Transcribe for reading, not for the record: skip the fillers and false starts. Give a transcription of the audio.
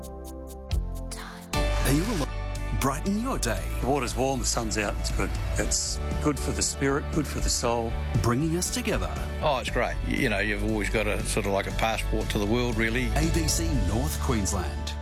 Are you alone? Brighten your day. The water's warm, the sun's out, it's good. It's good for the spirit, good for the soul. Bringing us together. Oh, it's great. You know, you've always got a sort of like a passport to the world, really. ABC North Queensland.